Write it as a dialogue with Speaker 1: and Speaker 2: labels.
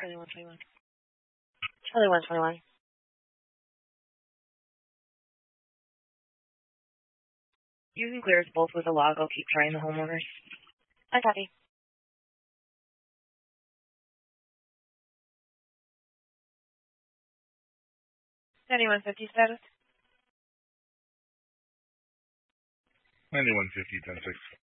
Speaker 1: Charlie 121. Charlie 121. You can clear us both with a log. I'll keep trying the homeowners. I copy. Sandy 150 status.
Speaker 2: 9150, 10-6.